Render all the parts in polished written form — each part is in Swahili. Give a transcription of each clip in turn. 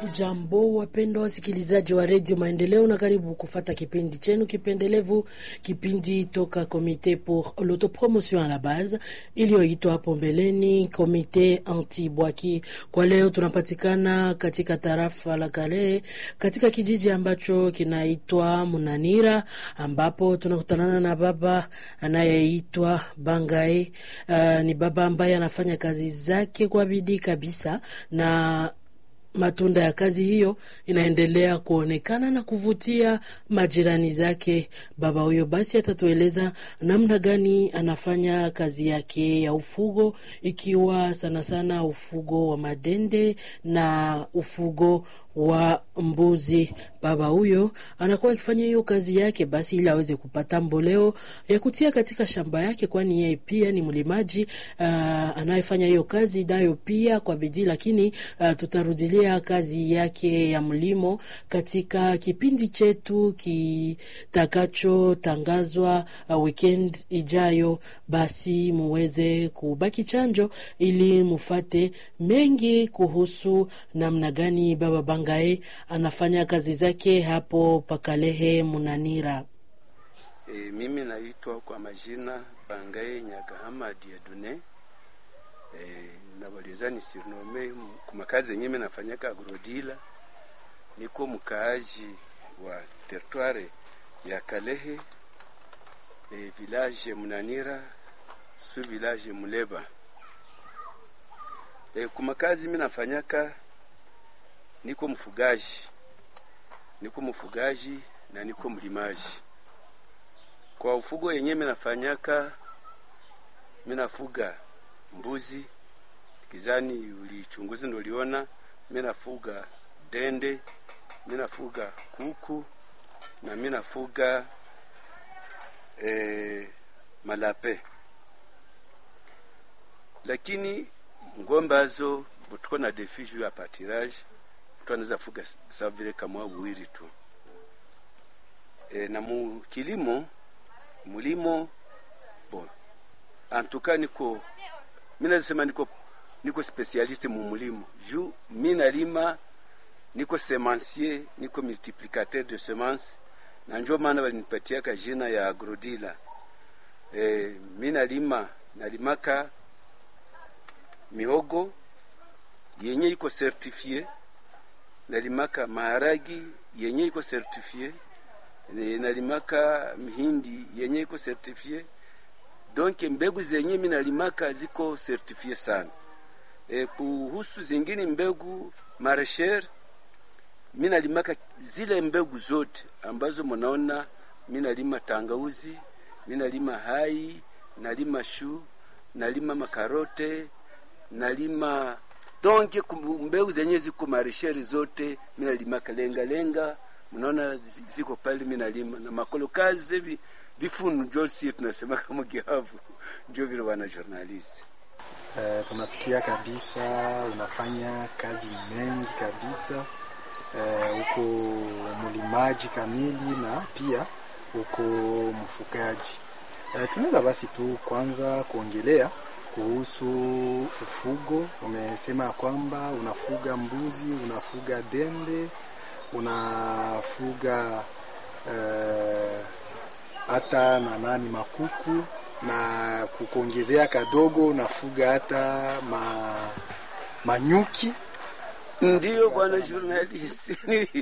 Jambo wapendwa wasikilizaji wa Radio Maendeleo, na karibu kufata kipindi chenu kipendelevu, kipindi toka Comité pour l'autopromotion à la base iliyoitwa hapo mbeleni Comité Anti-Bwaki. Kwa leo tunapatikana katika tarafa la Kale, katika kijiji ambacho kinaitwa Munanira, ambapo tunakutana na baba anayeitwa Bangai. Ni baba ambaye anafanya kazi zake kwa bidii kabisa, na matunda ya kazi hiyo inaendelea kuonekana na kuvutia majirani zake. Baba huyo basi atatueleza namna gani anafanya kazi yake ya ufugo, ikiwa sana sana ufugo wa madende na ufugo wa mbuzi. Baba huyo anakuwa akifanya hiyo kazi yake basi ili aweze kupata mboleo ya kutia katika shamba yake, kwani yeye pia ni mlimaji anayefanya hiyo kazi nayo pia kwa bidii. Lakini tutarudilia kazi yake ya mlimo katika kipindi chetu kitakacho tangazwa weekend ijayo. Basi muweze kubaki chanjo ili mufate mengi kuhusu namna gani baba Bangai anafanya kazi zake hapo Pakalehe Munanira. Mimi naitwa kwa majina Bangai Nyagahama Diadune. Na walizani sirnome kumakazi nyime nafanyaka agrodila. Niko mkaaji wa territoire ya Kalehe, village Munanira, su village Muleba. Kumakazi mimi nafanyaka, niko mfugaji na niko mlimaji. Kwa ufugo yenyewe mimi nafanyaka, mimi nafuga mbuzi, kizani ulichunguzi ndio uliona. Mimi nafuga dende, mimi nafuga kuku, na mimi nafuga malape. Lakini ngombe hazo tuko na defi ya patirage, mtu anaweza fuga sawa vile kama uwiri tu. Na mulimo bon, antuka mimi nasema niko specialiste mu mulimo. Ju mimi nalima, niko semencier, niko multiplicateur de semences, na njoo maana walinipatia ka jina ya agrodila. Mimi nalimaka mihogo yenye iko certifié, nalimaka maharagi yenye iko certifié, nalimaka mihindi yenye iko certifié. Donc mbegu zenye mimi nalimaka ziko certifié sana. Kuhusu zingine mbegu marasher, mimi nalimaka zile mbegu zote ambazo mnaona. Mimi nalima tangauzi, mimi nalima hai, nalima shu, nalima makarote, nalima donc mbegu zenye ziko marasheri zote mimi nalimaka. Lenga mnaona ziko pale, mimi nalima na makolo kazi bifunu jolsi tunasema kama gihavu ndio vile wana journalist. Tunasikia kabisa unafanya kazi mengi kabisa, uko mlimaji kamili na pia uko mfugaji. Tunaweza basi tu kwanza kuongelea kuhusu ufugo. Umesema kwamba unafuga mbuzi, unafuga dende, unafuga hata makuku, na kukuongezea kadogo unafuga hata manyuki. Ndio bwana journalist.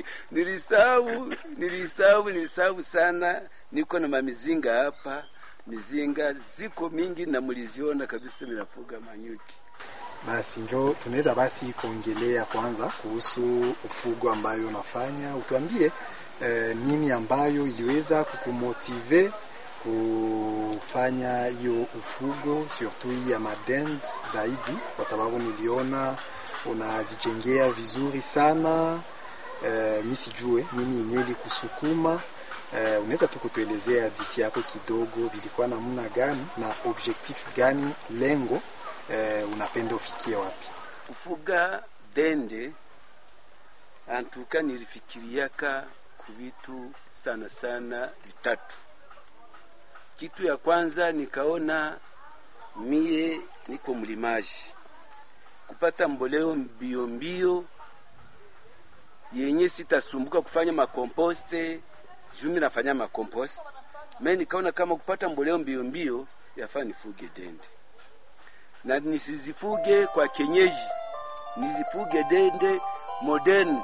Nilisahau sana. Niko na mamizinga hapa. Mizinga ziko mingi na mliziona kabisa, minafuga manyuki. Basi ndio tunaweza basi kuongelea kwanza kuhusu ufugo ambayo unafanya. Utuambie nini ambayo iliweza kukumotive kufanya hiyo ufugo, surtout ya madend zaidi, kwa sababu niliona unazijengea vizuri sana. Mimi sijue nini yenyewe ilikusukuma. Unaweza tu kutuelezea jinsi yako kidogo, bilikuwa namna gani na objectif gani, lengo unapenda ufikie wapi? Ufuga dende antuka nilifikiriaka kubitu sana vitatu. Kitu ya kwanza nikaona mie niko mlimaji, kupata mboleo mbio yenye sitasumbuka kufanya makomposte, juu mimi nafanya makompost. Mimi nikaona kama kupata mboleo mbio mbio yafaa nifuge dende. Na nisizifuge kwa kienyeji, nizifuge dende modern.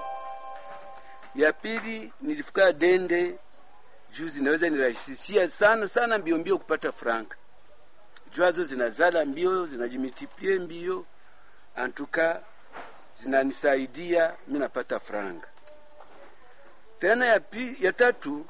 Ya pili nilifuga dende juu zinaweza nirahisishia sana mbio mbio kupata franka. Juu zinazala mbio, zinajimultiplie mbio, antuka zinanisaidia mimi napata franka. Tena ya tatu,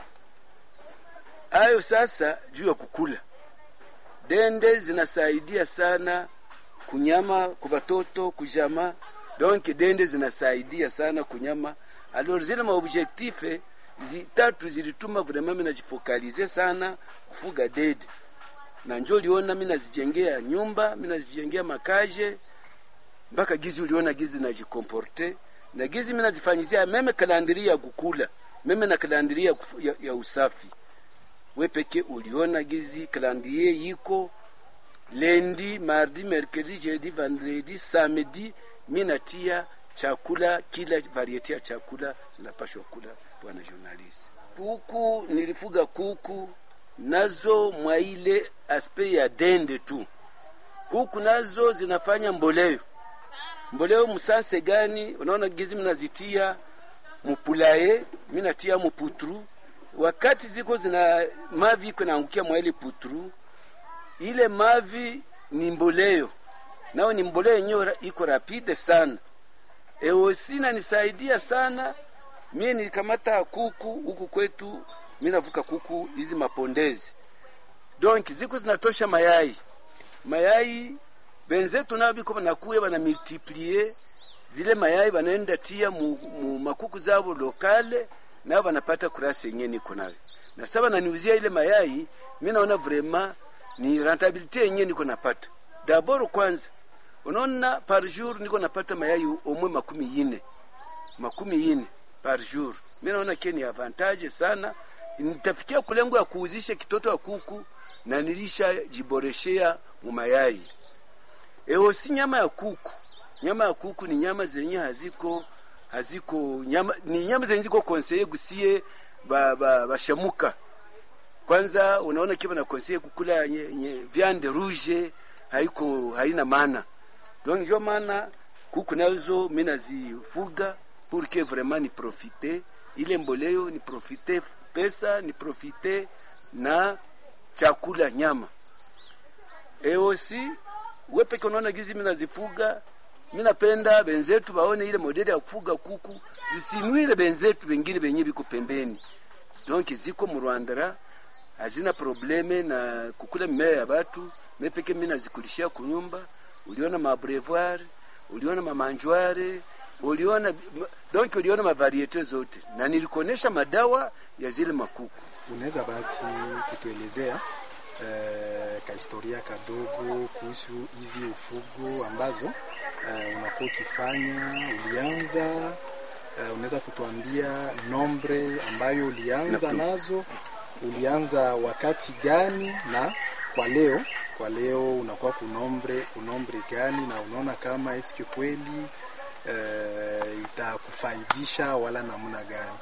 ayo sasa juu ya kukula. Dende zinasaidia sana kunyama, kwa watoto, kujama. Donc dende zinasaidia sana kunyama. Alors zile maobjectif zitatu zilituma vraiment mimi najifocaliser sana kufuga dende. Na njoo liona mimi nazijengea nyumba, mimi nazijengea makaje, mpaka gizi uliona gizi najikomporte. Na gizi mimi nazifanyizia meme calendrier ya kukula, meme na calendrier ya usafi. We peke uliona gizi calendrier yiko lundi, mardi, mercredi, jeudi, vendredi, samedi minatia chakula, kila variety ya chakula zinapashwa kula bwana journalist. Kuku nilifuga kuku nazo mwa ile aspect ya dende tu. Kuku nazo zinafanya mboleo. Mboleo msanse gani? Unaona gizi minazitia mupulaye, minatia muputru. Wakati ziko zina mavi iko naangukia mwa ile putru, ile mavi ni mboleo. Nao ni mboleo yenyewe iko rapide sana. Osina nisaidia sana. Mimi nilikamata kuku huku kwetu, mimi navuka kuku hizi mapondezi. Donc ziko zinatosha mayai. Mayai benzetu nao biko banakuye bana multiplier zile mayai banaenda tia mu makuku zabo lokale na wanapata kurasi yenyewe niko nayo. Na sasa naniuzia ile mayai, mimi naona vraiment ni rentabilité yenyewe niko napata. D'abord kwanza, unaona par jour niko napata mayai omwe 40 par jour. Mimi naona keni avantage sana. Nitafikia kulengo ya kuuzisha kitoto wa kuku na nilisha jiboreshea mu mayai. Si nyama ya kuku. Nyama ya kuku ni nyama zenye haziko nyama, ni nyama zenye ziko conseiller gusie bashamuka. Kwanza unaona kiba na conseiller kukula viande rouge haina maana. Donc ndio maana kuku nazo mimi nazifuga pour que vraiment ni profiter ile mboleo, ni profiter pesa, ni profiter na chakula nyama. Aussi wepe konaona gizi mimi nazifuga. Mimi napenda benzetu baone ile modeli ya kufuga kuku zisimwile benzetu wengine benye biko pembeni. Donc ziko mu Rwanda hazina probleme na kukula mimea ya watu. Mimi peke mimi nazikulishia kunyumba. Uliona mabrevoir, uliona mamanjware, uliona mavariete zote. Na nilikuonesha madawa ya zile makuku. Unaweza basi kutuelezea ka historia kadogo kuhusu hizi ufugo ambazo unakuwa ukifanya, ulianza, unaweza kutuambia nombre ambayo ulianza nazo, ulianza wakati gani, na kwa leo unakuwa kunombre gani, na unaona kama eske kweli itakufaidisha wala namna gani?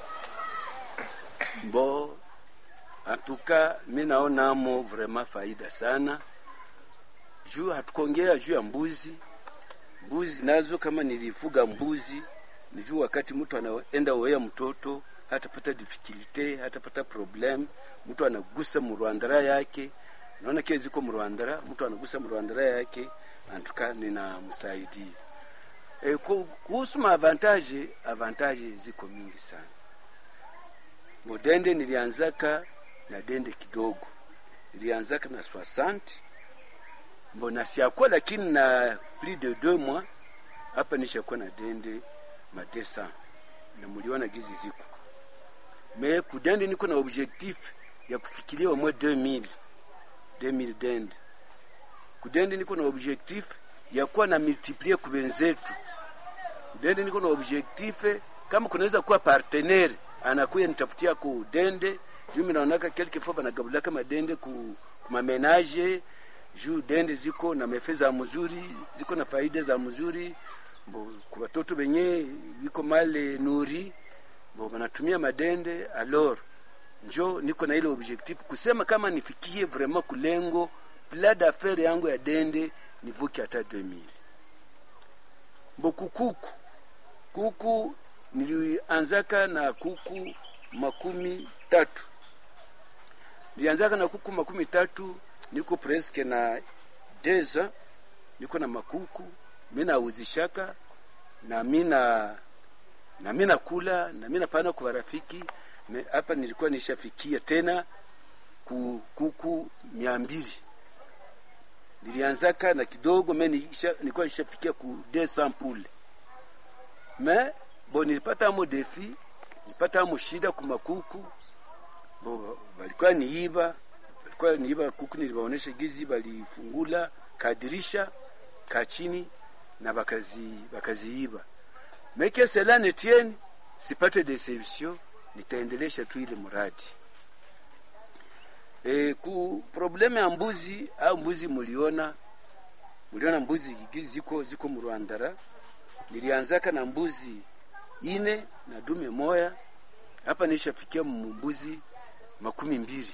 Bo atuka mimi naona amo vraiment faida sana. Juu hatukongea juu ya mbuzi. Mbuzi nazo kama nilifuga mbuzi, nijua wakati mtu anaenda oea mtoto hatapata difficulty, hatapata problem, mtu anagusa murwandara yake. Naona kile ziko murwandara, mtu anagusa murwandara yake, antuka ninamsaidia. Kuhusu avantage ziko mingi sana. Modende nilianzaka na dende kidogo. Nilianzaka na 60. Mbona siakuwa lakini na plus de 2 mois hapa nishakuwa na dende ma 200. Na mliona gizi ziko. Me kudende niko na objectif ya kufikiria au moins 2000 dende. Kudende niko na objectif ya kuwa na multiplier kubenzetu. Dende niko na objectif kama kunaweza kuwa partenaire anakuya nitafutia ku dende. Juu naonaka quelquefois banagabula kama dende ku mamenage. Juu dende ziko na mefeza mzuri, ziko na faida za mzuri. Kwa watoto benye wiko male nuri, bo wanatumia madende. Alors njo niko na ile objectif kusema kama nifikie vraiment kulengo plan d'affaires yangu ya dende nivuke hata 2000. Mbo kuku nilianzaka na kuku 30. Nilianzaka na kuku 30, niko presque na 2 ans niko na makuku. Mimi nauzishaka na mina kula na mina pana kwa rafiki. Hapa nilikuwa nishafikia tena kuku 200. Nilianzaka na kidogo, mimi nilikuwa nishafikia ku 200 poules. Mais bon, nilipata amo defi, nilipata amo shida kwa makuku. Bo walikuwa niiba kuku, nilibaonesha gizi, balifungula kadirisha kachini na bakaziiba. Mais que cela ne tienne, sipate deception, nitaendelesha tu ile muradi. Ku probleme ya mbuzi au mbuzi muliona mbuzi gizi ziko mu Rwanda. Nilianzaka na mbuzi 4 na dume moya. Hapa nishafikia mbuzi 20.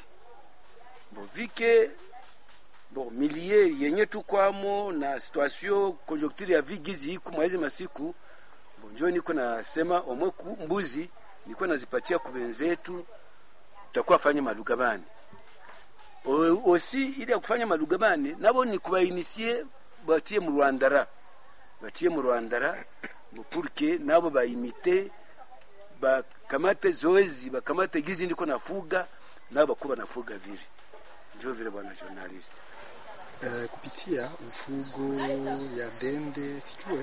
Milie yenye tukwamo na situation conjoncture ya vigizi iko mwezi masiku. Njoo niko nasema omwe mbuzi niko nazipatia kubenzetu, tutakuwa fanya malugabani. Osi ili kufanya malugabani nabo ni kubainisie batie mu Rwanda pour que nabo baimite bakamate zoezi, bakamate gizi ndiko nafuga nabo kuba nafuga vile. Njoo vile bwana journalist. Kupitia ufugo ya dende sijue,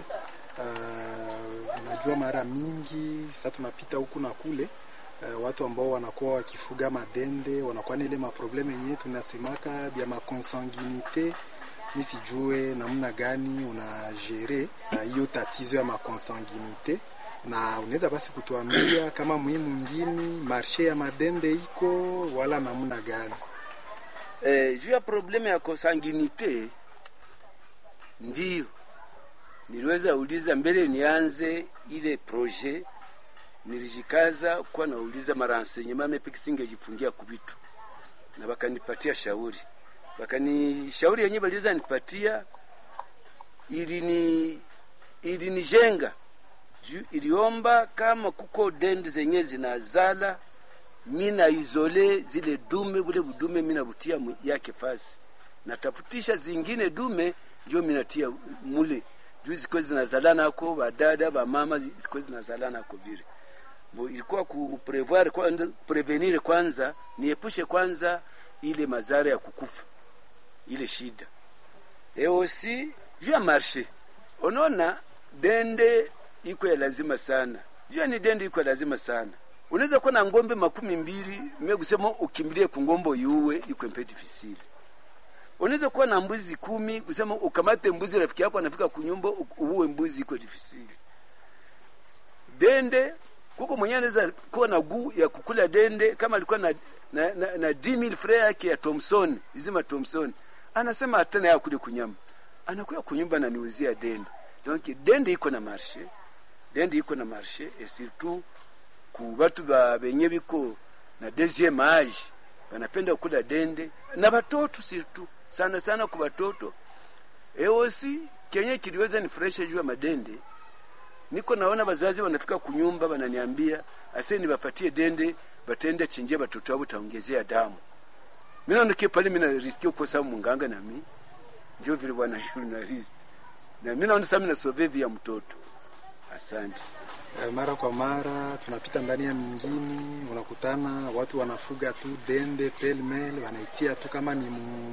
najua mara mingi sasa tunapita huku na kule, watu ambao wanakuwa wakifuga madende wanakuwa na ile maprobleme yenyewe tunasemaka bia maconsanguinite. Ni sijue namna gani unajere hiyo tatizo ya maconsanguinite, na unaweza basi kutuambia kama muhimu mwingine marché ya madende iko wala namna gani? Juu ya probleme ya consanguinite ndio niliweza uliza mbele nianze ile projet. Nilijikaza kwa nauliza marenseignement mepi singejifungia kubitu, na bakanipatia shauri. Shauri yenyewe baliweza nipatia ili nijenga. Iliomba kama kuko dende zenye zinazala, mina izole zile dume, bule budume mina butia yake fasi, natafutisha zingine dume ndio minatia mule juu ziko zinazalana nako badada ba mama ziko zinazalana nako vile. Ilikuwa prevenir kwanza, niepushe kwanza ile madhara ya kukufa, ile shida. Aussi juu ya marché, unaona dende iko ya lazima sana. Juu ni dende iko lazima sana. Unaweza kuwa na ngombe 20, mimi kusema ukimbilie ku ngombo yuwe iko difficile. Unaweza kuwa na mbuzi 10, kusema ukamate mbuzi rafiki yako anafika kunyumba uwe mbuzi iko difficile. Dende kuko mwenye anaweza kuwa na guu ya kukula dende, kama alikuwa na 10,000 francs yake ya Thompson, izima Thompson, anasema atana ya kule kunyama, anakuwa kunyumba na niuzia dende. Donc dende iko na marché, et surtout ku watu benye biko na deuxième âge wanapenda kula dende, na watoto surtout sana kwa watoto. Aussi kenye kiliweza ni fresh juu ya madende, niko naona bazazi wanafika kunyumba wananiambia ase nibapatie dende batende chinje watoto wao taongezea damu. Mimi naona pale mimi riski kukosa munganga, na mimi ndio vile bwana journalist, na mimi naona sasa mimi nasovevi ya mtoto. Asante. Mara kwa mara tunapita ndani ya mingini, unakutana watu wanafuga tu dende pelmel, wanaitia tu kama ni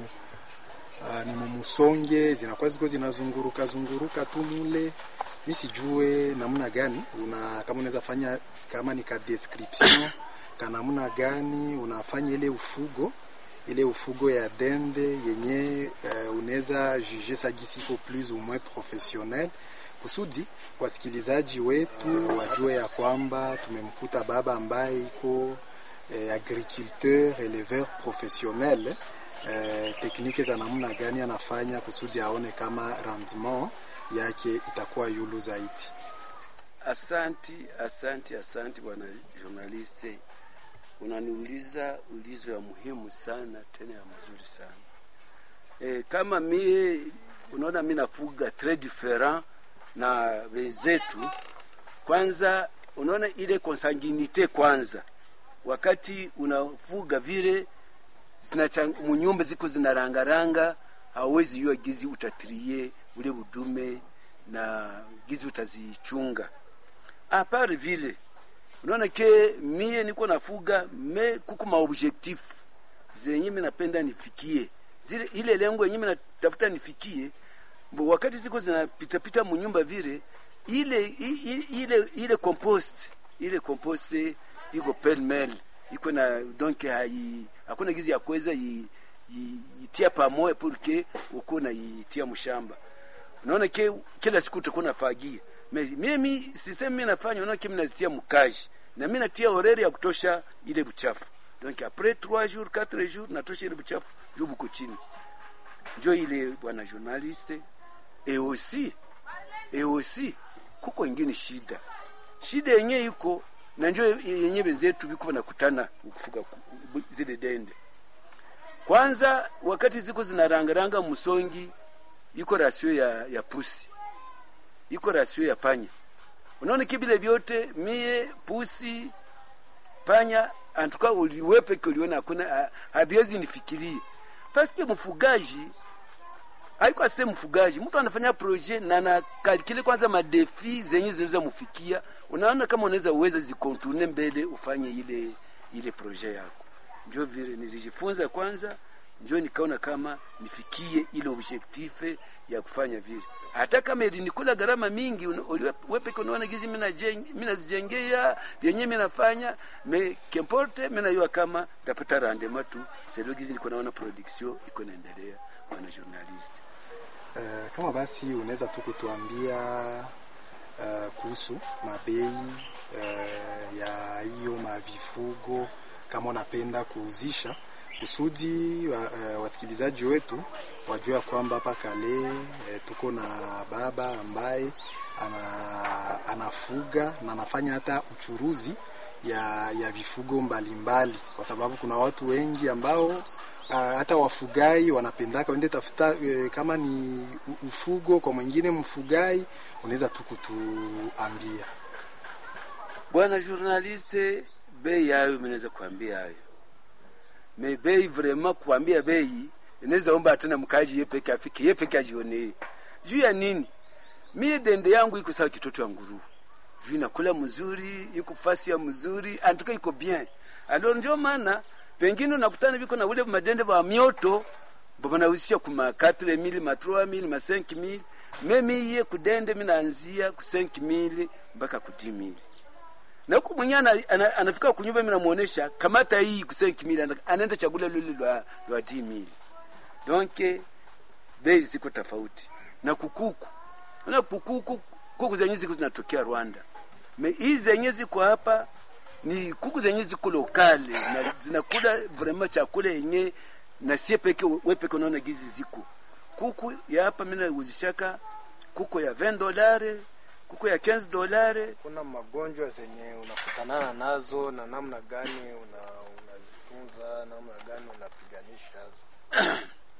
musonge, zinakuwa ziko zinazunguruka tu mule. Mimi sijue namna gani kama unaweza fanya kama ni ka description kana namna gani unafanya ile ufugo ya dende yenye unaweza juger sa gisiko plus ou moins professionnel, kusudi wasikilizaji wetu wajue ya kwamba tumemkuta baba ambaye iko agriculteur éleveur professionnel. Tekniki za namna gani anafanya kusudi aone kama rendement yake itakuwa yulu zaidi. Asanti bwana journaliste. Unaniuliza ulizo ya muhimu sana tena ya mzuri sana. Kama mie unaona mimi nafuga très différent na wenzetu. Kwanza unaona ile consanguinité kwanza. Wakati unafuga vile munyumba ziko zinarangaranga, hauwezi yua gizi utatrie ule budume na gizi utazichunga. Apart vile unaona ke mie niko nafuga kuko ma objectif zenye mimi napenda nifikie. Ile lengo yenye mimi natafuta nifikie, wakati ziko zinapita munyumba vile ile compost iko pell-mell, iko na donc hakuna gizi ya kuweza itia pamoja porque uko na itia mshamba. Unaona ke kila siku utakuwa nafagia. Mimi system mimi nafanya, unaona ke mimi nazitia mkaji na mimi natia orere ya kutosha ile buchafu. Donc après 3 jours 4 jours natosha ile buchafu juu buko chini. Ndio ile bwana journaliste. Et aussi kuko ingine shida yenyewe iko na ndio yenyewe wenzetu biko nakutana kufuga zile dende. Kwanza wakati ziko zinarangaranga musongi iko rasio ya pusi, iko rasio ya panya. Unaona kibile vyote mie pusi panya antuka uliwepe kuliona hakuna habiezi nifikirie. Paske mfugaji haiko ase mfugaji, mtu anafanya projet na anakalkile kwanza madefi zenye zinaweza mfikia. Unaona kama unaweza uweze zikontourner mbele ufanye ile projet yako. Ndio vile nizijifunza kwanza, ndio nikaona kama nifikie ile objectif ya kufanya vile. Hata kama ilikula gharama mingi, wewe unaona gizi mimi nazijengea yenyewe mimi nafanya, kemporte mimi najua kama tapata rendement tu. C'est le gizi niko naona production iko inaendelea bwana journalist. Kama basi unaweza tu kutuambia kuhusu mabei ya hiyo mavifugo kama unapenda kuuzisha, kusudi wasikilizaji wetu wajua kwamba hapa Kale tuko na baba ambaye anafuga na anafanya hata uchuruzi ya vifugo mbalimbali, kwa sababu kuna watu wengi ambao hata wafugai wanapendaka wende tafuta kama ni ufugo kwa mwingine mfugai. Unaweza tu kutuambia bwana journaliste bei yayo? Mnaweza kuambia hayo bei vraiment kuambia bei inaweza omba tena mkaji yepeke afike yepeke ajione juu ya nini. Mie dende yangu iko sawa kitoto ya nguru, juu inakula mzuri, iko fasi ya mzuri, antuka iko bien. Alors ndio maana pengine unakutana biko na ule madende ba mioto bwana usisha kuma 4000 ma 3000 ma 5000. Mimi ye kudende mimi naanzia ku 5000 mpaka ku 10000. Na huko mwenyewe anafika kunyumba, mimi namuonesha kamata hii ku 5000 anaenda chakula lule lwa 10000. Donc bei ziko tofauti. Na kukuku, na kuku zenye ziko zinatokea Rwanda. Hizi zenye ziko hapa ni kuku zenye ziko lokale na zinakula vraiment chakula yenye na sie peke wewe peke unaona gizi ziko. Kuku ya hapa mimi nauzishaka kuku ya $20, kuku ya $15. Kuna magonjwa zenye unakutanana nazo na namna gani unazitunza, namna gani unapiganisha hazo?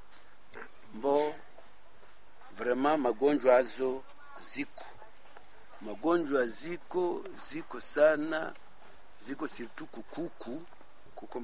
Vraiment magonjwa hazo ziko. Magonjwa ziko sana, ziko surtout kuko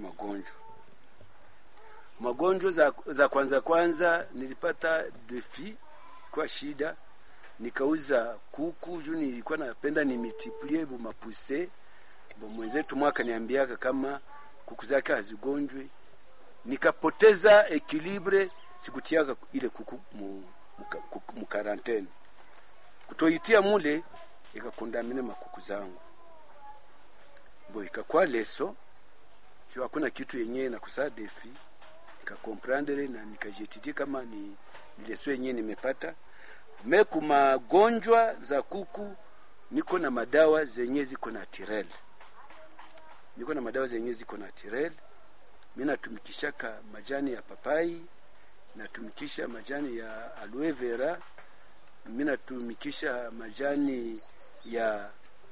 magonjwa za kwanza nilipata defi kwa shida, nikauza kuku juu nilikuwa napenda ni multiplier bu mapuse. Mwenzetu mwaka niambiaka kama kuku zake hazigonjwe, nikapoteza equilibre, sikutiaka ile kuku mu quarantaine, kutoitia mule ikakondamine makuku zangu. Ikakuwa leso juu hakuna kitu yenyewe na kusaa defi, nikakomprendre na nikajetitia kama ni leso yenyewe nimepata. Meku magonjwa za kuku niko na madawa zenye ziko naturel. Mimi natumikishaka majani ya papai, natumikisha majani ya aloe vera, mimi natumikisha majani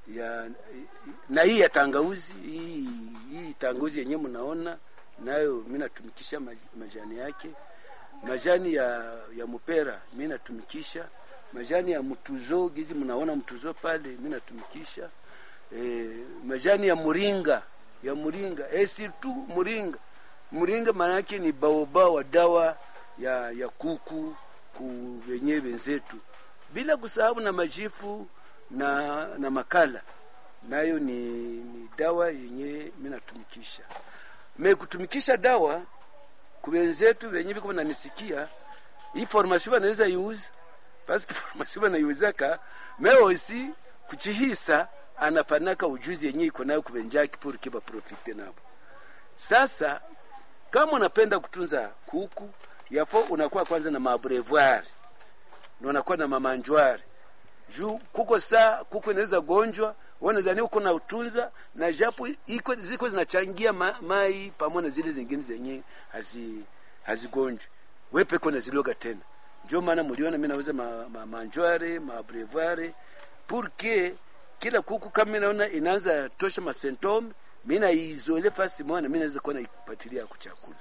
na hii ya tangauzi, hii tangauzi yenyewe mnaona nayo mimi natumikisha majani yake. Majani ya mupera mimi natumikisha, majani ya mtuzo gizi mnaona mtuzo pale mimi natumikisha, majani ya muringa surtout muringa maana yake ni baobab wa dawa ya kuku wenyewe wenzetu, bila kusahau na majifu na makala nayo ni dawa yenye mimi natumikisha. Kutumikisha dawa kuwenzetu wenyewe biko bananisikia, hii formation banaweza use parce que formation banayuzaka aussi kuchihisa anapanaka ujuzi yenyewe iko nayo kubenjaki pour kiba profite nabo. Sasa kama unapenda kutunza kuku yafo unakuwa kwanza na mabrevoir na unakuwa na mamanjwari juu kuku inaweza gonjwa, wanazani uko na utunza na japo ziko zinachangia mai pamoja na zile zingine zenye hazigonjwa wepe kona ziloga tena. Ndio maana mliona mimi nauza manjware mabrevoir pour que kila kuku kama naona inaanza tosha ma symptome mimi na izole fasi mwana mimi naweza kuona ikupatilia kuchakula.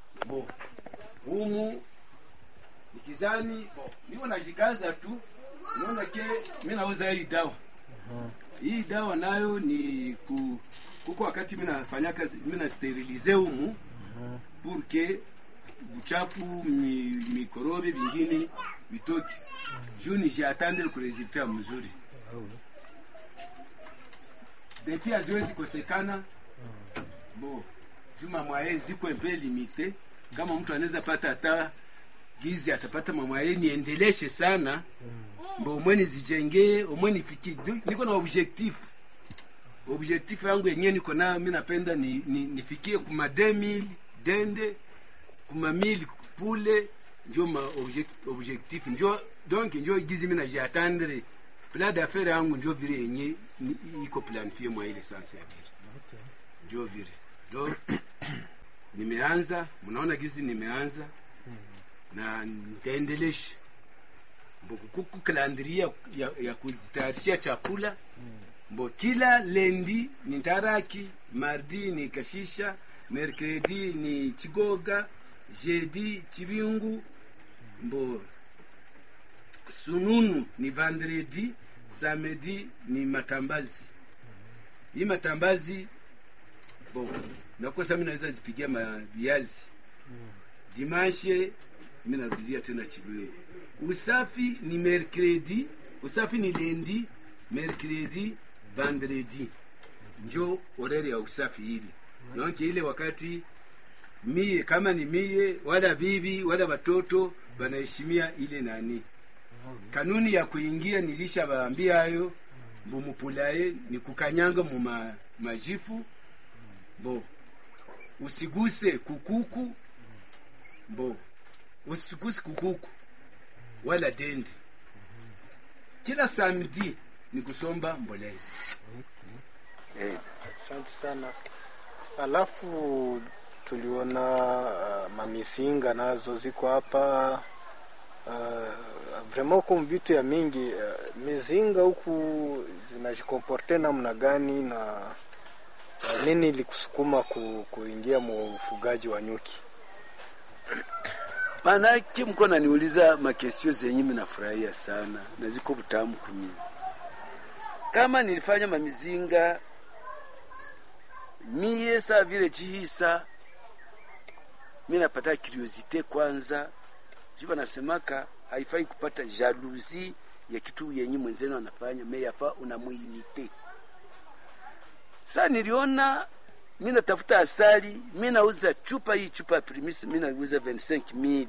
Humu nikizani niko najikaza tu, naona ke mimi nauza hii dawa. Hii dawa nayo ni kuko wakati mimi nafanya kazi mimi na sterilize humu pour que uchafu mikorobe vingine vitoki. Juni jatande ku resultat mzuri. Defi haziwezi kosekana. Juma mwae ziko mpe limite. Kama mtu anaweza pata hata gizi atapata mwae niendeleshe sana. Mweni zijenge, mweni fiki. Niko na objectif yangu yenyewe niko nayo, mimi napenda nifikie kuma 2000 dende kuma 1000 pule, ndio ma objectif ndio donc ndio gizi mimi najiatendre plan d'affaires yangu ndio vile yenyewe iko planifié mwa ile sense ya vile. Ndio vile. Donc nimeanza, mnaona gizi nimeanza na nitaendelesha kuku kalendaria ya kuzitayarisha chakula. Kila lendi ni taraki, mardi ni kashisha, mercredi ni chigoga, jeudi chibingu, sununu ni vendredi, samedi ni matambazi. Hii matambazi nakosa mimi naweza zipigia viazi. Dimanche mimi narudia tena chibingu. Usafi ni mercredi, usafi ni lendi, mercredi, vendredi. Njo orere ya usafi hili. Donc ile wakati mie kama ni mie wala bibi wala watoto wanaheshimia ile nani. Kanuni ya kuingia nilisha waambia hayo, mbumupulae ni kukanyanga mu majifu. Usiguse kukuku. Usiguse kukuku wala dende. Kila samedi ni kusomba mbolea. Asante sana. Alafu tuliona mamisinga nazo ziko hapa. Vraiment kwa vitu ya mingi mizinga huku zinajikomporte namna gani na nini likusukuma kuingia mu ufugaji wa nyuki? Manake mko naniuliza makesio zenye mimi nafurahia sana na ziko butamu kumi. Kama nilifanya mamizinga mie saa vile jihisa mimi napata curiosity kwanza. Jiba nasemaka haifai kupata jalousie ya kitu yenye mwenzenu anafanya, mais yafa unamuimite. Sasa niliona mimi natafuta asali, mimi nauza chupa hii chupa primis mimi nauza 25000.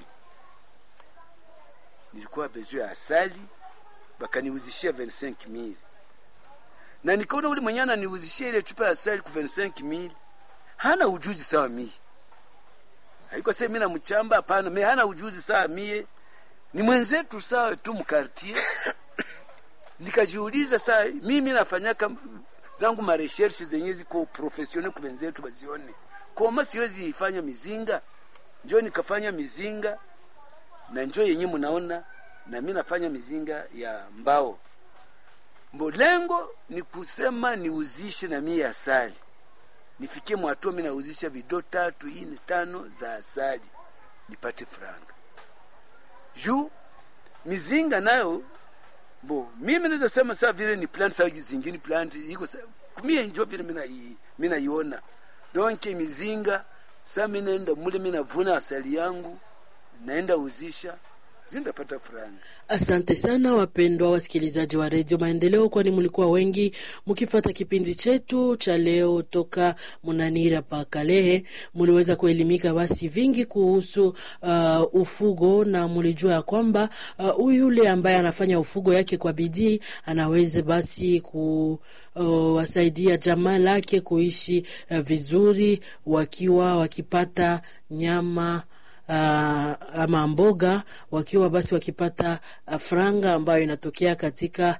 Nilikuwa besoin ya asali, bakaniuzishia 25000. Na nikaona ule mwenye ananiuzishia ile chupa ya asali kwa 25000 hana ujuzi sawa mimi. Haiko sema mimi namchamba, hapana, mimi hana ujuzi sawa mimi. Ni mwenzetu sawa tu mkartie. Nikajiuliza saa mimi nafanyaka zangu ma research zenye ziko professionnel kwa wenzetu bazione. Kama siwezi ifanya mizinga, njoo nikafanya mizinga na njoo yenyewe mnaona na mimi nafanya mizinga ya mbao. Lengo ni kusema niuzishe na mimi asali. Nifikie mwatu mimi nauzisha video 3, 4, 5 za asali. Nipate franga. Juu mizinga nayo mimi naweza sema saa vile ni plant saa zingine plant iko kumie njoo vile mimi naiona. Donc mizinga saa mimi naenda mule mimi navuna asali yangu naenda uzisha nitapata franga. Asante sana wapendwa wasikilizaji wa Radio Maendeleo, kwani mlikuwa wengi mkifuata kipindi chetu cha leo toka Munanira pa Kalehe. Mliweza kuelimika basi vingi kuhusu ufugo, na mlijua kwamba yule ambaye anafanya ufugo yake kwa bidii anaweza basi wasaidia jamaa lake kuishi vizuri wakipata nyama ama mboga, wakiwa basi wakipata franga ambayo inatokea katika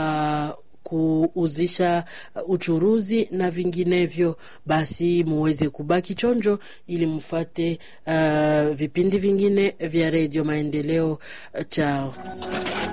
kuuzisha uchuruzi na vinginevyo. Basi muweze kubaki chonjo ili mfate vipindi vingine vya Radio Maendeleo. Chao.